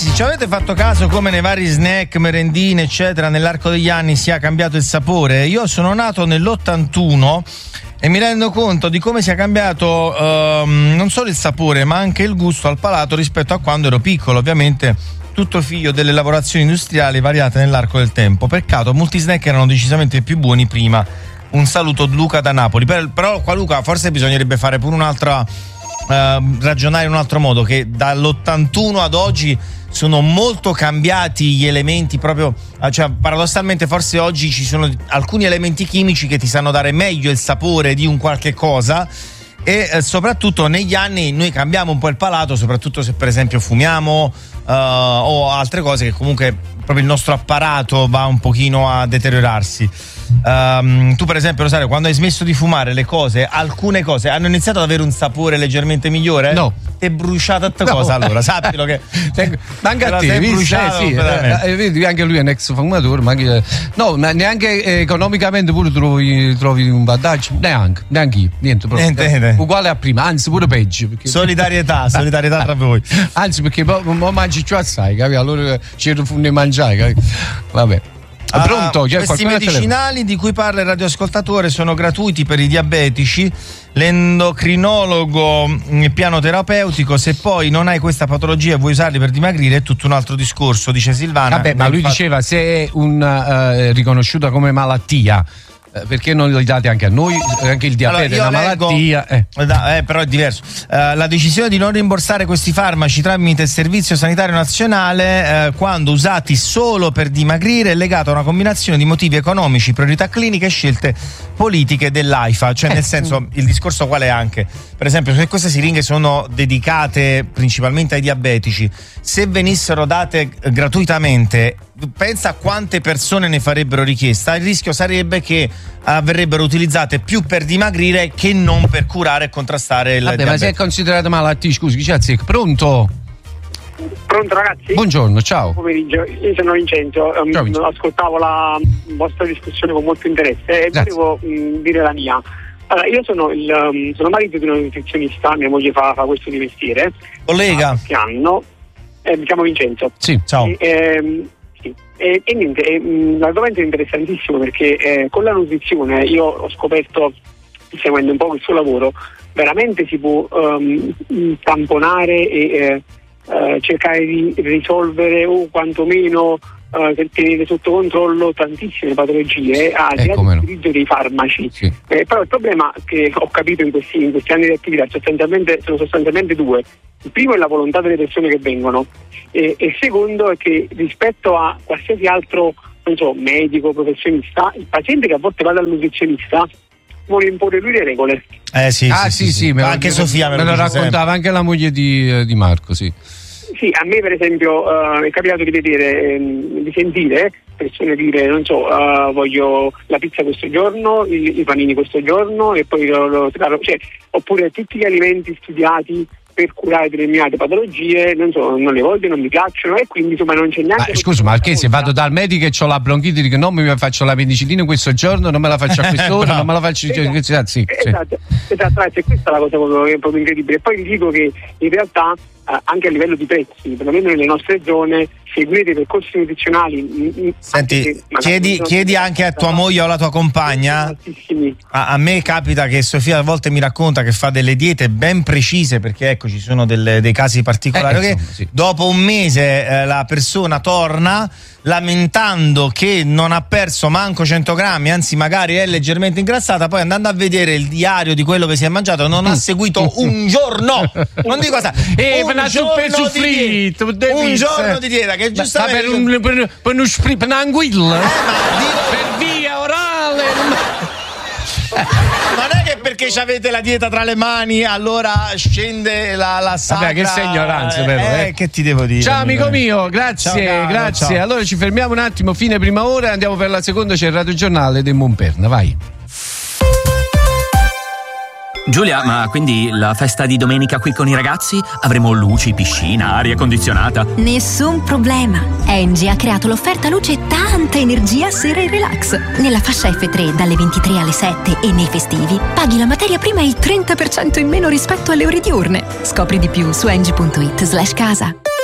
ragazzi, ci avete fatto caso come nei vari snack, merendine eccetera nell'arco degli anni sia cambiato il sapore? Io sono nato nell'81 e mi rendo conto di come sia cambiato non solo il sapore ma anche il gusto al palato rispetto a quando ero piccolo, ovviamente tutto figlio delle lavorazioni industriali variate nell'arco del tempo. Peccato, molti snack erano decisamente più buoni prima. Un saluto Luca da Napoli. Però qua Luca forse bisognerebbe fare pure un'altra ragionare in un altro modo, che dall'81 ad oggi sono molto cambiati gli elementi, proprio, cioè paradossalmente forse oggi ci sono alcuni elementi chimici che ti sanno dare meglio il sapore di un qualche cosa e soprattutto negli anni noi cambiamo un po' il palato, soprattutto se per esempio fumiamo o altre cose che comunque proprio il nostro apparato va un pochino a deteriorarsi. Tu per esempio Rosario, quando hai smesso di fumare alcune cose hanno iniziato ad avere un sapore leggermente migliore? No. Ti è bruciata tutta cosa, allora sappilo che manca a te, vedi, anche lui è un ex fumatore, ma neanche economicamente pure trovi un vantaggio, neanche io, niente. Uguale a prima, anzi pure peggio, perché solidarietà tra voi, anzi perché mo mangi più assai, capito? Allora ci ne mangiare, capito? Vabbè. Pronto? Questi medicinali di cui parla il radioascoltatore sono gratuiti per i diabetici, l'endocrinologo piano terapeutico. Se poi non hai questa patologia e vuoi usarli per dimagrire è tutto un altro discorso, dice Silvana. Vabbè, ma lui diceva se è riconosciuta come malattia, perché non li date anche a noi? Anche il diabete è una malattia. Però è diverso. La decisione di non rimborsare questi farmaci tramite il Servizio Sanitario Nazionale quando usati solo per dimagrire è legata a una combinazione di motivi economici, priorità cliniche e scelte politiche dell'AIFA. Cioè nel senso, il discorso qual è anche? Per esempio, se queste siringhe sono dedicate principalmente ai diabetici, se venissero date gratuitamente, pensa a quante persone ne farebbero richiesta. Il rischio sarebbe che verrebbero utilizzate più per dimagrire che non per curare e contrastare il diabete. Ma se è considerata malattia, scusi, chi c'è? Pronto? Pronto ragazzi? Buongiorno, ciao. Buon pomeriggio, io sono Vincenzo, ascoltavo la vostra discussione con molto interesse e volevo dire la mia. Allora, io sono marito di una nutrizionista, mia moglie fa questo di mestiere. Collega? Che anno? Mi chiamo Vincenzo. Sì, ciao. E niente, l'argomento è interessantissimo perché con la nutrizione io ho scoperto, seguendo un po' il suo lavoro, veramente si può tamponare e cercare di risolvere o quantomeno tenere sotto controllo tantissime patologie al di là dell'utilizzo dei farmaci. Sì. Però il problema che ho capito in questi anni di attività sono sostanzialmente due. Il primo è la volontà delle persone che vengono e il secondo è che rispetto a qualsiasi altro medico, professionista, il paziente che a volte va dal nutrizionista vuole imporre lui le regole. Sì, anche Sofia me lo raccontava sempre. Anche la moglie di Marco, sì. Sì, a me per esempio è capitato di vedere, di sentire persone dire, voglio la pizza questo giorno, i panini questo giorno e poi oppure tutti gli alimenti studiati per curare determinate patologie, non le voglio, non mi piacciono e quindi insomma non c'è neanche. Scusa, ma perché se vado dal medico e ho la bronchite dico no, mi faccio la penicillina questo giorno, non me la faccio a quest'ora, non me la faccio esatto, e questa è la cosa proprio incredibile. E poi vi dico che in realtà anche a livello di prezzi, perlomeno nelle nostre zone, seguire percorsi nutrizionali. Senti, chiedi anche a tua moglie o alla tua compagna. A me capita che Sofia a volte mi racconta che fa delle diete ben precise, perché ecco ci sono dei casi particolari dopo un mese la persona torna lamentando che non ha perso manco 100 grammi, anzi magari è leggermente ingrassata, poi andando a vedere il diario di quello che si è mangiato non ha seguito un giorno, non dico un giorno di dieta, che giustamente per un'anguilla per via orale. Non è che perché avete la dieta tra le mani allora scende la sacra. Vabbè, che sei ignoranza però, che ti devo dire? Ciao amico mio, grazie. Ciao. Allora ci fermiamo un attimo, fine prima ora, andiamo per la seconda, c'è il radiogiornale del Monperna, vai. Giulia, ma quindi la festa di domenica qui con i ragazzi? Avremo luci, piscina, aria condizionata? Nessun problema. Engie ha creato l'offerta luce e tanta energia sera e relax. Nella fascia F3 dalle 23 alle 7 e nei festivi paghi la materia prima il 30% in meno rispetto alle ore diurne. Scopri di più su engie.it/casa.